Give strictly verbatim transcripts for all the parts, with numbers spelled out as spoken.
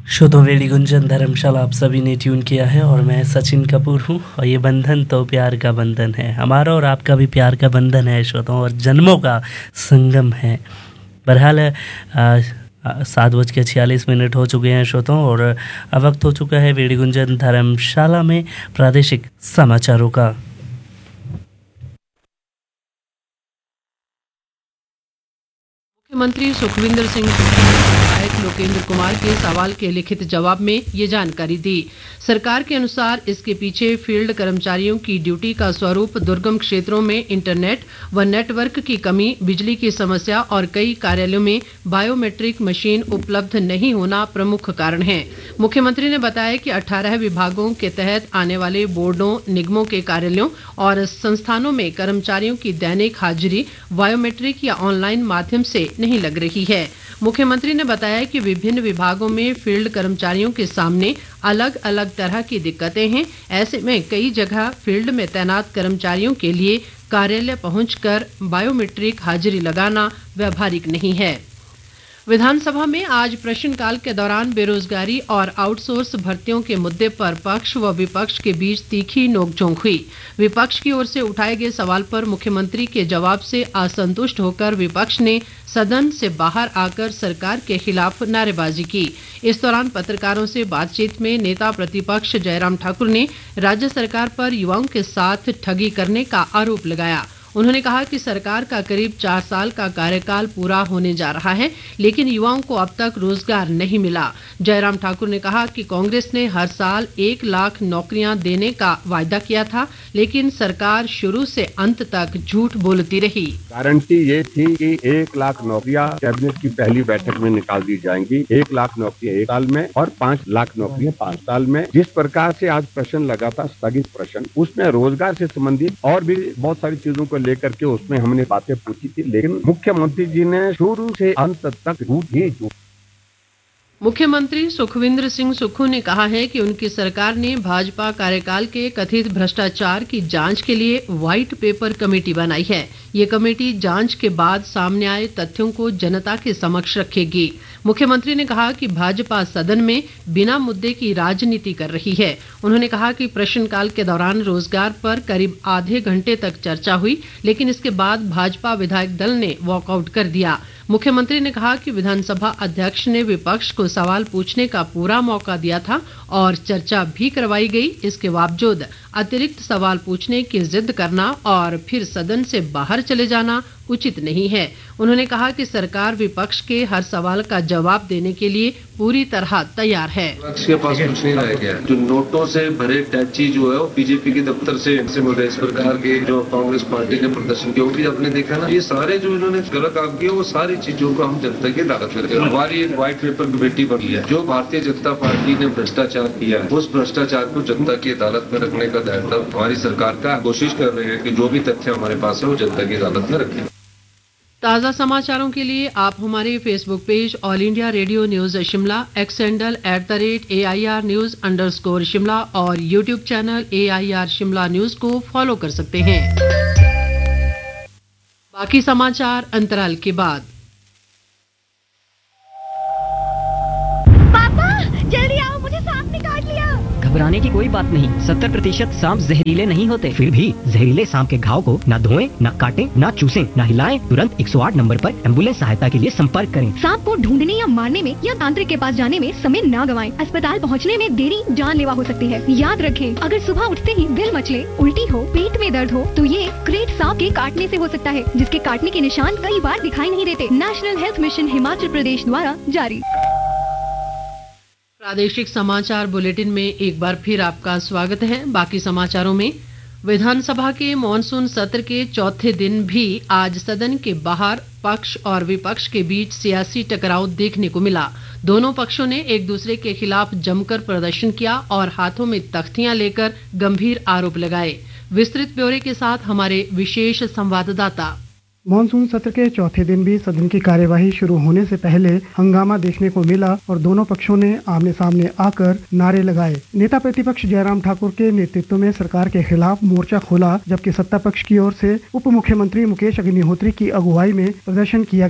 श्रोतोवेड़ी गुंजन धर्मशाला आप सभी ने ट्यून किया है और मैं सचिन कपूर हूँ और ये बंधन तो प्यार का बंधन है, हमारा और आपका भी प्यार का बंधन है श्रोताओं, और जन्मों का संगम है। बहरहाल सात बज के छियालीस मिनट हो चुके हैं श्रोताओं और अब वक्त हो चुका है वेड़ी गुंजन धर्मशाला में प्रादेशिक समाचारों का। मुख्यमंत्री सुखविंदर सिंह विधायक लोकेंद्र कुमार के सवाल के लिखित जवाब में ये जानकारी दी। सरकार के अनुसार इसके पीछे फील्ड कर्मचारियों की ड्यूटी का स्वरूप दुर्गम क्षेत्रों में इंटरनेट व नेटवर्क की कमी, बिजली की समस्या और कई कार्यालयों में बायोमेट्रिक मशीन उपलब्ध नहीं होना प्रमुख कारण है। मुख्यमंत्री ने बताया कि अठारह विभागों के तहत आने वाले बोर्डों, निगमों के कार्यालयों और संस्थानों में कर्मचारियों की दैनिक हाजिरी बायोमेट्रिक या ऑनलाइन माध्यम से नहीं लग रही है। मुख्यमंत्री ने बताया कि विभिन्न विभागों में फील्ड कर्मचारियों के सामने अलग अलग तरह की दिक्कतें हैं। ऐसे में कई जगह फील्ड में तैनात कर्मचारियों के लिए कार्यालय पहुंचकर बायोमेट्रिक हाजिरी लगाना व्यावहारिक नहीं है। विधानसभा में आज प्रश्नकाल के दौरान बेरोजगारी और आउटसोर्स भर्तियों के मुद्दे पर पक्ष व विपक्ष के बीच तीखी नोकझोंक हुई। विपक्ष की ओर से उठाए गए सवाल पर मुख्यमंत्री के जवाब से असंतुष्ट होकर विपक्ष ने सदन से बाहर आकर सरकार के खिलाफ नारेबाजी की। इस दौरान पत्रकारों से बातचीत में नेता प्रतिपक्ष जयराम ठाकुर ने राज्य सरकार पर युवाओं के साथ ठगी करने का आरोप लगाया। उन्होंने कहा कि सरकार का करीब चार साल का कार्यकाल पूरा होने जा रहा है, लेकिन युवाओं को अब तक रोजगार नहीं मिला। जयराम ठाकुर ने कहा कि कांग्रेस ने हर साल एक लाख नौकरियां देने का वायदा किया था, लेकिन सरकार शुरू से अंत तक झूठ बोलती रही। गारंटी ये थी कि एक लाख नौकरियां कैबिनेट की पहली बैठक में निकाल दी जाएंगी, एक लाख नौकरियां एक साल में और पाँच लाख नौकरियां पाँच साल में। जिस प्रकार से आज प्रश्न लगा था स्थगित प्रश्न, उसमें रोजगार से संबंधित और भी बहुत सारी चीजों को लेकर के उसमें हमने बातें पूछी थी, लेकिन मुख्यमंत्री जी ने शुरू से अंत तक झूठ ही झूठ। मुख्यमंत्री सुखविंदर सिंह सुक्खू ने कहा है कि उनकी सरकार ने भाजपा कार्यकाल के कथित भ्रष्टाचार की जांच के लिए व्हाइट पेपर कमेटी बनाई है। ये कमेटी जांच के बाद सामने आए तथ्यों को जनता के समक्ष रखेगी। मुख्यमंत्री ने कहा कि भाजपा सदन में बिना मुद्दे की राजनीति कर रही है। उन्होंने कहा कि प्रश्नकाल के दौरान रोजगार पर करीब आधे घंटे तक चर्चा हुई, लेकिन इसके बाद भाजपा विधायक दल ने वॉकआउट कर दिया। मुख्यमंत्री ने कहा कि विधानसभा अध्यक्ष ने विपक्ष को सवाल पूछने का पूरा मौका दिया था और चर्चा भी करवाई गई। इसके बावजूद अतिरिक्त सवाल पूछने की जिद करना और फिर सदन से बाहर चले जाना उचित नहीं है। उन्होंने कहा कि सरकार विपक्ष के हर सवाल का जवाब देने के लिए पूरी तरह तैयार है। विपक्ष के पास कुछ नहीं रह गया। जो नोटों से भरे टैची जो है वो बीजेपी के दफ्तर से इस प्रकार के जो कांग्रेस पार्टी ने प्रदर्शन किया, वो भी आपने देखा ना। ये सारे जो इन्होंने गलत काम किया, वो सारी चीजों को हम जनता की अदालत करते हैं। हमारी एक व्हाइट पेपर कमेटी बनी है। जो भारतीय जनता पार्टी ने भ्रष्टाचार किया है, उस भ्रष्टाचार को जनता की अदालत में रखने का दायित्व हमारी सरकार का। कोशिश कर रहे हैं कि जो भी तथ्य हमारे पास है वो जनता की अदालत में रखें। ताज़ा समाचारों के लिए आप हमारे Facebook page all India radio news Shimla, x handle at the rate A I R news under score Shimla और YouTube channel A I R Shimla news को फॉलो कर सकते हैं। बाकी समाचार अंतराल के बाद। पापा जल्दी आओ, मुझे सांप ने काट लिया। घबराने की कोई बात नहीं, सत्तर प्रतिशत सांप जहरीले नहीं होते। फिर भी जहरीले सांप के घाव को न धोएं, न काटें, न चूसें, न हिलाएं। तुरंत एक सौ आठ नंबर पर एम्बुलेंस सहायता के लिए संपर्क करें। सांप को ढूंढने या मारने में या तांत्रिक के पास जाने में समय न गवाएं। अस्पताल पहुंचने में देरी जानलेवा हो सकती है। याद रखें, अगर सुबह उठते ही दिल मचले, उल्टी हो, पेट में दर्द हो तो ये ग्रेट सांप के काटने से हो सकता है, जिसके काटने के निशान कई बार दिखाई नहीं देते। National health mission Himachal Pradesh द्वारा जारी। प्रादेशिक समाचार बुलेटिन में एक बार फिर आपका स्वागत है। बाकी समाचारों में, विधानसभा के मॉनसून सत्र के चौथे दिन भी आज सदन के बाहर पक्ष और विपक्ष के बीच सियासी टकराव देखने को मिला। दोनों पक्षों ने एक दूसरे के खिलाफ जमकर प्रदर्शन किया और हाथों में तख्तियां लेकर गंभीर आरोप लगाए। विस्तृत ब्यौरे के साथ हमारे विशेष संवाददाता। मानसून सत्र के चौथे दिन भी सदन की कार्यवाही शुरू होने से पहले हंगामा देखने को मिला और दोनों पक्षों ने आमने सामने आकर नारे लगाए। नेता प्रतिपक्ष जयराम ठाकुर के नेतृत्व में सरकार के खिलाफ मोर्चा खोला, जबकि सत्ता पक्ष की ओर से उप मुख्यमंत्री मुकेश अग्निहोत्री की अगुवाई में प्रदर्शन किया गया।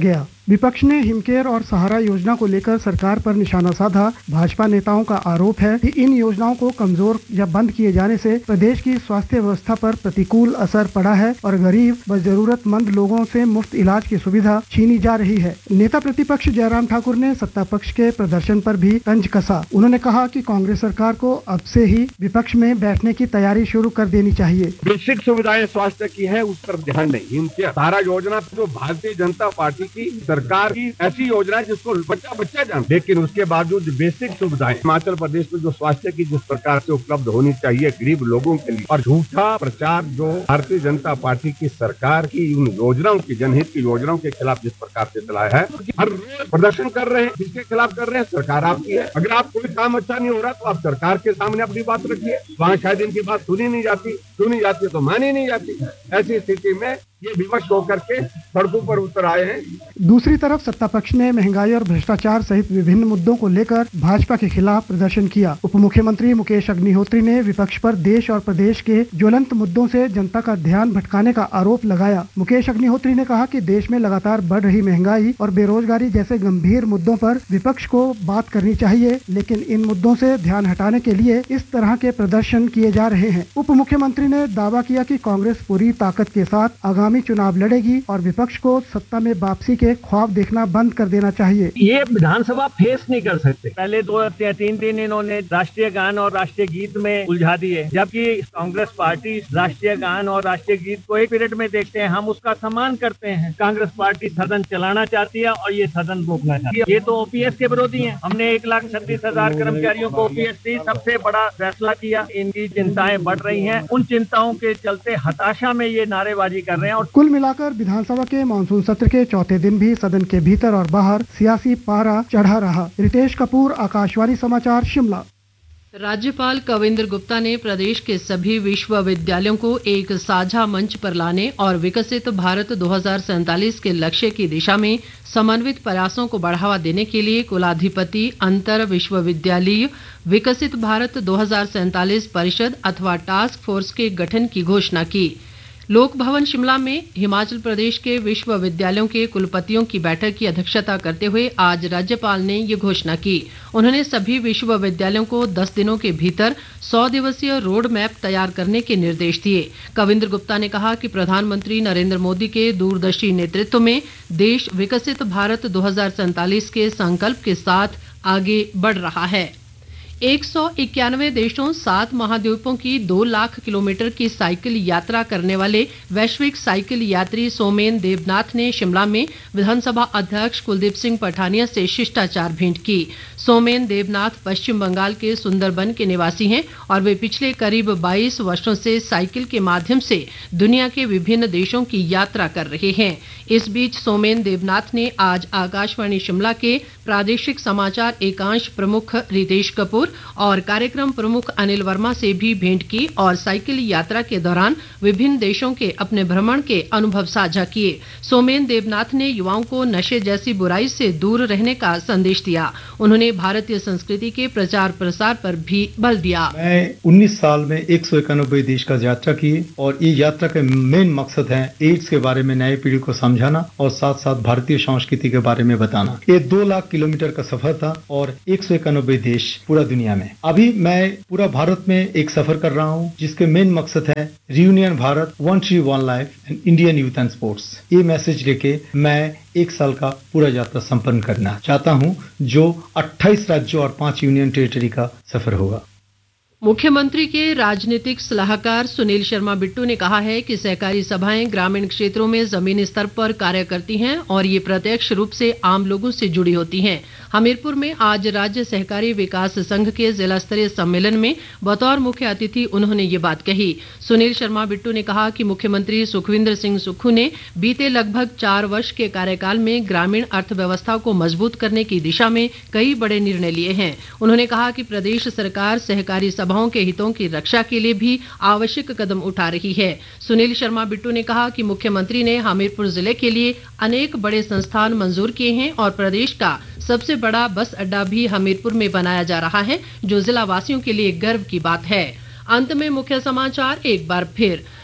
विपक्ष ने हिमकेयर और सहारा योजना को लेकर सरकार पर निशाना साधा। भाजपा नेताओं का आरोप है कि इन योजनाओं को कमजोर या बंद किए जाने से प्रदेश की स्वास्थ्य व्यवस्था पर प्रतिकूल असर पड़ा है और गरीब व जरूरतमंद लोगों से मुफ्त इलाज की सुविधा छीनी जा रही है। नेता प्रतिपक्ष जयराम ठाकुर ने सत्ता पक्ष के प्रदर्शन पर भी तंज कसा। उन्होंने कहा कि कांग्रेस सरकार को अब से ही विपक्ष में बैठने की तैयारी शुरू कर देनी चाहिए। बेसिक सुविधाएं स्वास्थ्य की है, उस पर ध्यान नहीं। हिमकेयर सहारा योजना जो भारतीय जनता पार्टी की सरकार की ऐसी योजना है जिसको बच्चा बच्चा जान, लेकिन उसके बावजूद बेसिक सुविधाएं हिमाचल प्रदेश में जो स्वास्थ्य की जिस प्रकार से उपलब्ध होनी चाहिए गरीब लोगों के लिए, और झूठा प्रचार जो भारतीय जनता पार्टी की सरकार की उन योजनाओं की जनहित की योजनाओं के खिलाफ जिस प्रकार से चलाया है, हर रोज प्रदर्शन कर रहे हैं। जिसके खिलाफ कर रहे हैं, सरकार आपकी है। अगर आप कोई काम अच्छा नहीं हो रहा तो आप सरकार के सामने अपनी बात रखिए। वहाँ शायद इनकी बात सुनी नहीं जाती, सुनी जाती तो मानी नहीं जाती। ऐसी स्थिति में ये विवश होकर के सड़कों पर उतर आए हैं। दूसरी तरफ सत्ता पक्ष ने महंगाई और भ्रष्टाचार सहित विभिन्न मुद्दों को लेकर भाजपा के खिलाफ प्रदर्शन किया। उप मुख्यमंत्री मुकेश अग्निहोत्री ने विपक्ष पर देश और प्रदेश के ज्वलंत मुद्दों से जनता का ध्यान भटकाने का आरोप लगाया। मुकेश अग्निहोत्री ने कहा कि देश में लगातार बढ़ रही महंगाई और बेरोजगारी जैसे गंभीर मुद्दों पर विपक्ष को बात करनी चाहिए, लेकिन इन मुद्दों से ध्यान हटाने के लिए इस तरह के प्रदर्शन किए जा रहे हैं। उप मुख्यमंत्री ने दावा किया कि कांग्रेस पूरी ताकत के साथ आगामी चुनाव लड़ेगी और विपक्ष को सत्ता में वापसी के ख्वाब देखना बंद कर देना चाहिए। ये विधानसभा फेस नहीं कर सकते। पहले दो तीन दिन इन्होंने राष्ट्रीय गान और राष्ट्रीय गीत में उलझा दिए, जबकि कांग्रेस पार्टी राष्ट्रीय गान और राष्ट्रीय गीत को एक पीरियड में देखते हैं, हम उसका सम्मान करते हैं। कांग्रेस पार्टी सदन चलाना चाहती है और ये सदन रोकना चाहती है। ये तो ओपीएस के विरोधी हैं। हमने एक लाख छत्तीस हजार कर्मचारियों को ओपीएस दी, सबसे बड़ा फैसला किया। इनकी चिंताएं बढ़ रही हैं, उन चिंताओं के चलते हताशा में ये नारेबाजी कर रहे हैं। और कुल मिलाकर विधानसभा के मानसून सत्र के चौथे दिन भी सदन के भीतर और बाहर सियासी पारा चढ़ा रहा। रितेश कपूर, आकाशवाणी समाचार, शिमला। राज्यपाल कविंद्र गुप्ता ने प्रदेश के सभी विश्वविद्यालयों को एक साझा मंच पर लाने और विकसित भारत दो हज़ार सैंतालीस के लक्ष्य की दिशा में समन्वित प्रयासों को बढ़ावा देने के लिए कुलाधिपति अंतर विश्वविद्यालय विकसित भारत दो हज़ार सैंतालीस परिषद अथवा टास्क फोर्स के गठन की घोषणा की। लोक भवन शिमला में हिमाचल प्रदेश के विश्वविद्यालयों के कुलपतियों की बैठक की अध्यक्षता करते हुए आज राज्यपाल ने ये घोषणा की। उन्होंने सभी विश्वविद्यालयों को दस दिनों के भीतर सौ दिवसीय रोड मैप तैयार करने के निर्देश दिए। कविंद्र गुप्ता ने कहा कि प्रधानमंत्री नरेंद्र मोदी के दूरदर्शी नेतृत्व में देश विकसित भारत दो हज़ार सैंतालीस के संकल्प के साथ आगे बढ़ रहा है। एक सौ इक्यानवे देशों सात महाद्वीपों की दो लाख किलोमीटर की साइकिल यात्रा करने वाले वैश्विक साइकिल यात्री सोमेन देवनाथ ने शिमला में विधानसभा अध्यक्ष कुलदीप सिंह पठानिया से शिष्टाचार भेंट की। सोमेन देवनाथ पश्चिम बंगाल के सुंदरबन के निवासी हैं और वे पिछले करीब बाईस वर्षों से साइकिल के माध्यम से दुनिया के विभिन्न देशों की यात्रा कर रहे हैं। इस बीच सोमेन देवनाथ ने आज आकाशवाणी शिमला के प्रादेशिक समाचार एकांश प्रमुख रितेश कपूर और कार्यक्रम प्रमुख अनिल वर्मा से भी भेंट की और साइकिल यात्रा के दौरान विभिन्न देशों के अपने भ्रमण के अनुभव साझा किए। सोमेन देवनाथ ने युवाओं को नशे जैसी बुराई से दूर रहने का संदेश दिया। उन्होंने भारतीय संस्कृति के प्रचार प्रसार पर भी बल दिया। मैं उन्नीस साल में एक सौ इक्यानवे देश का यात्रा की और ये यात्रा का मेन मकसद है एड्स के बारे में नई पीढ़ी को समझाना और साथ साथ भारतीय संस्कृति के बारे में बताना। ये दो लाख किलोमीटर का सफर था और एक सौ इक्यानवे देश पूरा दुनिया में। अभी मैं पूरा भारत में एक सफर कर रहा हूँ जिसके मेन मकसद है reunion Bharat, one tree one life and Indian youth and sports. ये मैसेज लेके मैं एक साल का पूरा यात्रा संपन्न करना चाहता हूँ जो अट्ठाईस राज्यों और पांच यूनियन टेरिटरी का सफर होगा। मुख्यमंत्री के राजनीतिक सलाहकार सुनील शर्मा बिट्टू ने कहा है कि सहकारी सभाएं ग्रामीण क्षेत्रों में जमीनी स्तर पर कार्य करती हैं और ये प्रत्यक्ष रूप से आम लोगों से जुड़ी होती हैं। हमीरपुर में आज राज्य सहकारी विकास संघ के जिला स्तरीय सम्मेलन में बतौर मुख्य अतिथि उन्होंने ये बात कही। सुनील शर्मा बिट्टू ने कहा कि मुख्यमंत्री सुखविंदर सिंह सुक्खू ने बीते लगभग चार वर्ष के कार्यकाल में ग्रामीण अर्थव्यवस्था को मजबूत करने की दिशा में कई बड़े निर्णय लिए हैं। उन्होंने कहा कि प्रदेश सरकार सहकारी सभाओं के हितों की रक्षा के लिए भी आवश्यक कदम उठा रही है। सुनील शर्मा बिट्टू ने कहा कि मुख्यमंत्री ने हमीरपुर जिले के लिए अनेक बड़े संस्थान मंजूर किए हैं और प्रदेश का सबसे बड़ा बस अड्डा भी हमीरपुर में बनाया जा रहा है, जो जिला वासियों के लिए गर्व की बात है। अंत में मुख्य समाचार एक बार फिर।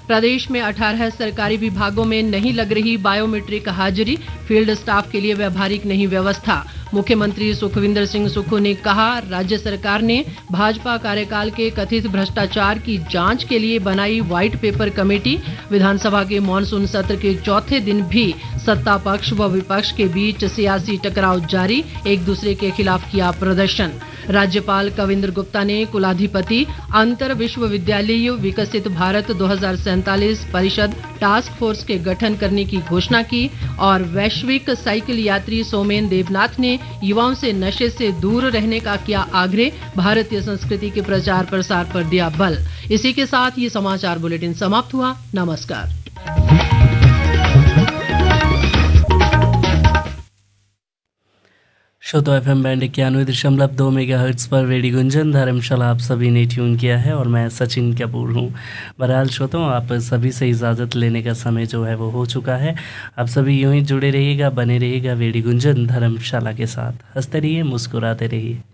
प्रदेश में अठारह सरकारी विभागों में नहीं लग रही बायोमेट्रिक हाजिरी, फील्ड स्टाफ के लिए व्यवहारिक नहीं व्यवस्था। मुख्यमंत्री सुखविंदर सिंह सुक्खू ने कहा, राज्य सरकार ने भाजपा कार्यकाल के कथित भ्रष्टाचार की जांच के लिए बनाई व्हाइट पेपर कमेटी। विधानसभा के मॉनसून सत्र के चौथे दिन भी सत्ता पक्ष व विपक्ष के बीच सियासी टकराव जारी, एक दूसरे के खिलाफ किया प्रदर्शन। राज्यपाल कविंद्र गुप्ता ने कुलाधिपति अंतर विश्वविद्यालय विकसित भारत दो हज़ार सैंतालीस परिषद टास्क फोर्स के गठन करने की घोषणा की। और वैश्विक साइकिल यात्री सोमेन देवनाथ ने युवाओं से नशे से दूर रहने का किया आग्रह, भारतीय संस्कृति के प्रचार प्रसार पर दिया बल। इसी के साथ ये समाचार बुलेटिन समाप्त हुआ। नमस्कार। श्रोता एफ एम बैंड इक्यानवे दशमलव दो मेगा हर्ट्स पर रेडियो गुंजन धर्मशाला आप सभी ने ट्यून किया है और मैं सचिन कपूर हूँ। बहरहाल श्रोताओं, आप सभी से इजाज़त लेने का समय जो है वो हो चुका है। आप सभी यूं ही जुड़े रहिएगा, बने रहिएगा रेडियो गुंजन धर्मशाला के साथ। हंसते रहिए, मुस्कुराते रहिए।